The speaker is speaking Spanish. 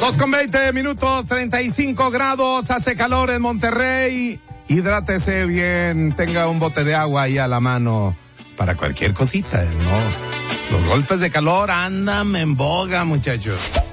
2:20, 35 grados, hace calor en Monterrey. Hidrátese bien, tenga un bote de agua ahí a la mano para cualquier cosita, ¿no? Los golpes de calor andan en boga, muchachos.